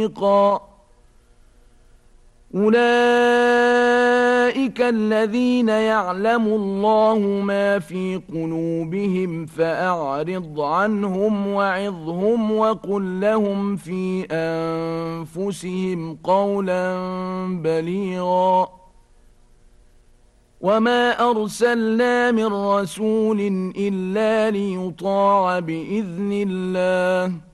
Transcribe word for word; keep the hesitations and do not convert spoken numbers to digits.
أولئك الذين يعلم الله ما في قلوبهم فأعرض عنهم وعظهم وقل لهم في أنفسهم قولا بليغا وما أرسلنا من رسول إلا ليطاع بإذن الله